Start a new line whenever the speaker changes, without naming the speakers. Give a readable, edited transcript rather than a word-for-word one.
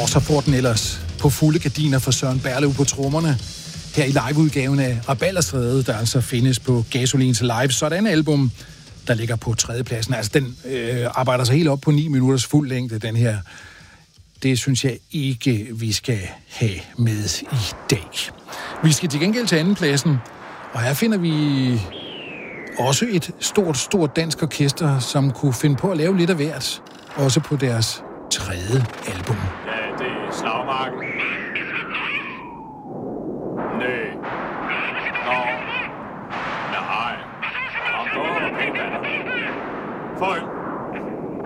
Og så får den ellers på fulde gardiner for Søren Berlev på trommerne. Her i liveudgaven af Rabalderstræde, der altså findes på Gasolins Live Sådan album, der ligger på 3. pladsen. Altså, den arbejder sig helt op på 9 minutters fuld længde, den her. Det synes jeg ikke, vi skal have med i dag. Vi skal til gengæld til 2. pladsen, og her finder vi også et stort dansk orkester, som kunne finde på at lave lidt af hvert, også på deres 3. album.
Ja, det er Slagmarken.